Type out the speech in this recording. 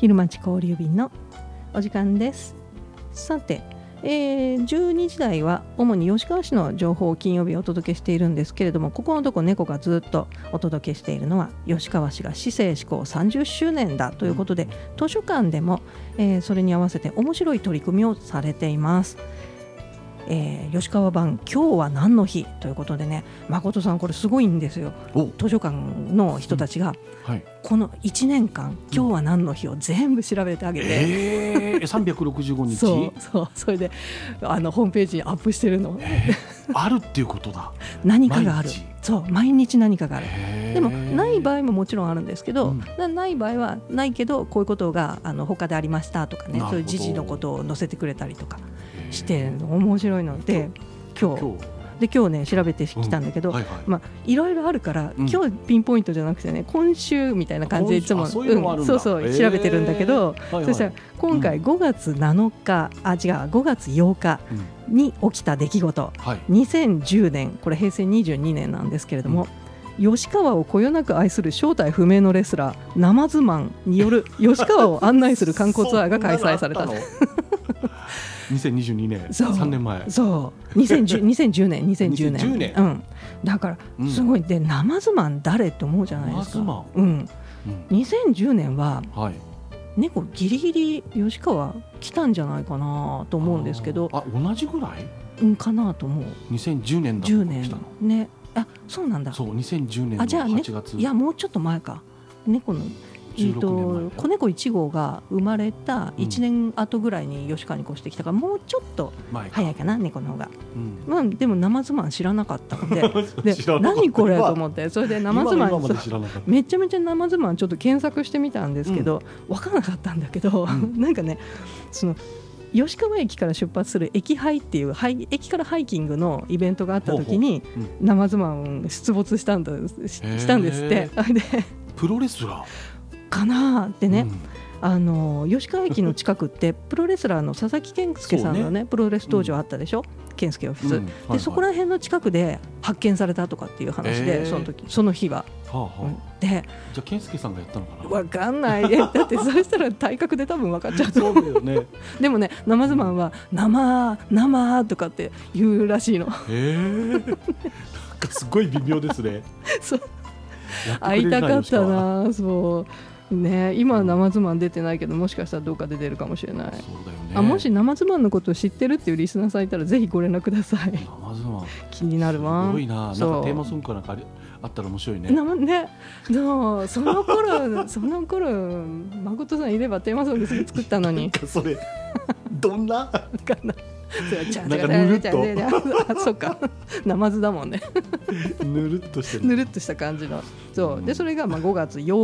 昼町交流便のお時間です。さて、12時台は主に吉川市の情報を金曜日お届けしているんですけれども、ここのとこ猫がずっとお届けしているのは吉川市が市政施行30周年だということで、図書館でも、それに合わせて面白い取り組みをされています。吉川版今日は何の日ということでね、誠さんこれすごいんですよ。図書館の人たちが、この1年間今日は何の日を全部調べてあげて、 365日それでホームページにアップしてるの、 あるっていうことだ。 何かがある。毎日何かがある。でもない場合ももちろんあるんですけど、ない場合はないけどこういうことが他でありましたとかね、そういう時事のことを載せてくれたりとかして面白いので、今日ね調べてきたんだけど、いろいろあるから今日ピンポイントじゃなくてね、今週みたいな感じでいつも調べてるんだけど、そしたら今回5月7日5月8日に起きた出来事、2010年、これ平成22年なんですけれども、吉川をこよなく愛する正体不明のレスラーナマズマンによる吉川を案内する観光ツアーが開催された。 2022年3年前、 2010年、だからすごい。でナマズマン誰って思うじゃないですか。2010年は猫ギリギリ吉川来たんじゃないかなと思うんですけど、 同じぐらいかなと思う。 2010年だと来たのね。そうなんだ。 そう2010年の8月。 いやもうちょっと前か。猫の子猫1号が生まれた1年後ぐらいに吉川に越してきたから、もうちょっと早いかな、猫の方が。でもナマズマン知らなかったので何これと思って、それでナマズマンめちゃめちゃナマズマンちょっと検索してみたんですけど、分からなかったんだけど、なんかね、その吉川駅から出発する駅ハイっていう駅からハイキングのイベントがあった時にナマズマン出没したんですって。でプロレスラーかなってね、吉川駅の近くってプロレスラーの佐々木健介さんのねプロレス道場あったでしょ、健介オフィスで、そこら辺の近くで発見されたとかっていう話で、その日はで、 じゃあ健介さんがやったのかな、 分かんない。だってそうしたら体格で多分分かっちゃうと思う。 そうだよね。 でもね、ナマズマンは生とかって言うらしいの。 なんかすごい微妙ですね。 そう会いたかったな。そうね、今はナマズマン出てないけど、もしかしたらどうかで出るかもしれない。そうだよね。もしナマズマンのことを知ってるっていうリスナーさんいたらぜひご連絡ください。 ナマズマン気になるわ。 すごいな。なんかテーマソングかなんかあったら面白いね。 その頃誠さんいればテーマソング作ったのに。 それどんなかな。 なんかぬるっとそうか、ナマズだもんね。 ぬるっとしてる、 ぬるっとした感じの。そうで、それが5月8